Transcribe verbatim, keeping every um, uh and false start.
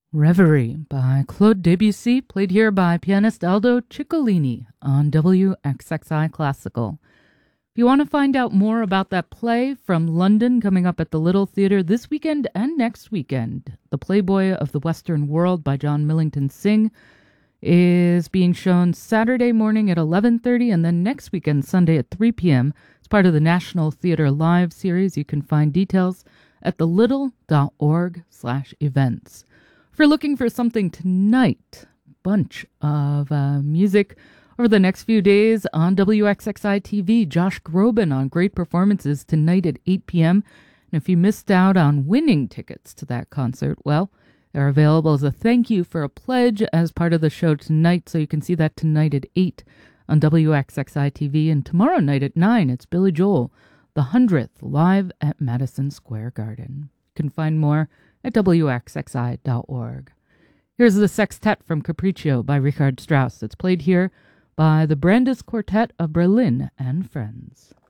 Reverie by Claude Debussy, played here by pianist Aldo Ciccolini on W X X I Classical. If you want to find out more about that play from London coming up at the Little Theatre this weekend and next weekend, The Playboy of the Western World by John Millington Synge is being shown Saturday morning at eleven thirty and then next weekend, Sunday at three p.m. It's part of the National Theatre Live series. You can find details at thelittle.org slash events. If you're looking for something tonight, bunch of uh, music over the next few days on W X X I T V. Josh Groban on great performances tonight at eight p.m. And if you missed out on winning tickets to that concert, well, they're available as a thank you for a pledge as part of the show tonight. So you can see that tonight at eight on W X X I T V. And tomorrow night at nine, it's Billy Joel, the hundredth, live at Madison Square Garden. You can find more at W X X I dot org. Here's the Sextet from Capriccio by Richard Strauss. It's played here by the Brandes Quartet of Berlin and Friends.